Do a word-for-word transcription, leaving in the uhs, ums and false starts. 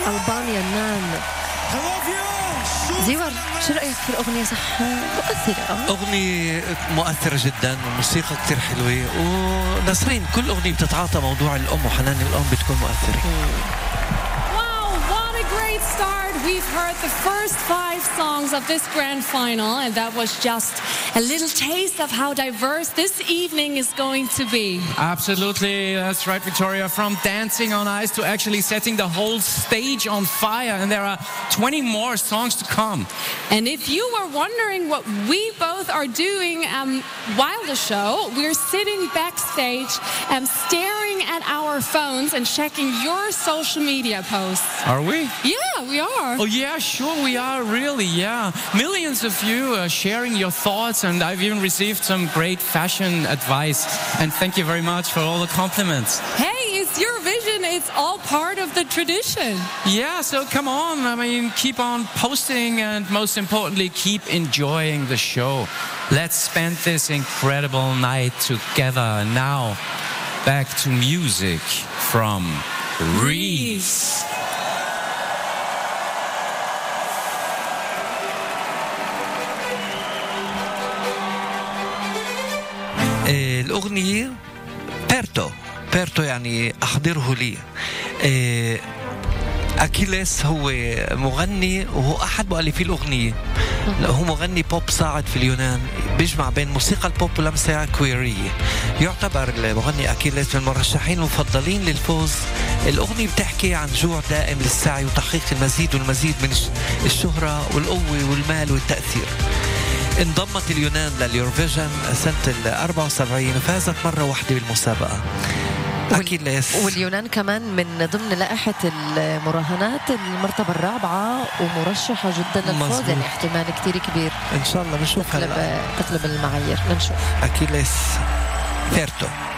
ألبانيا النان. زيور، شو رأيك في الأغنية؟ صح مؤثرة؟ أغنية مؤثرة جدا وموسيقى كتير حلوة، ونسرين كل أغنية بتتعاطى موضوع الأم وحنان الأم بتكون مؤثرة. Great start. We've heard the first five songs of this grand final, and that was just a little taste of how diverse this evening is going to be. Absolutely, that's right, Victoria. From dancing on ice to actually setting the whole stage on fire, and there are twenty more songs to come. And if you were wondering what we both are doing um, while the show, we're sitting backstage and um, staring at our phones and checking your social media posts. Are we? Yeah, we are. Oh, yeah, sure, we are, really, yeah. Millions of you are sharing your thoughts, and I've even received some great fashion advice. And thank you very much for all the compliments. Hey, it's Eurovision. It's all part of the tradition. Yeah, so come on. I mean, keep on posting, and most importantly, keep enjoying the show. Let's spend this incredible night together. Now, back to music from Reese. الأغنية بيرتو بيرتو يعني أحضره لي. أكيليس هو مغني وهو أحد مؤلفي الأغنية. هو مغني بوب صاعد في اليونان، بيجمع بين موسيقى البوب ولمسة كويرية. يعتبر المغني أكيليس من المرشحين المفضلين للفوز. الأغنية بتحكي عن جوع دائم للسعي وتحقيق المزيد والمزيد من الشهرة والقوة والمال والتأثير. انضمت اليونان لليوروفيجن سنة الأربعة وسبعين وفازت مرة واحدة بالمسابقة. أكيليس. واليونان كمان من ضمن لائحة المراهنات المرتبة الرابعة ومرشحة جدا للفوز، يعني احتمال كتير كبير. إن شاء الله بنشوف تقلب, تقلب المعايير. بنشوف أكيليس بيرتو.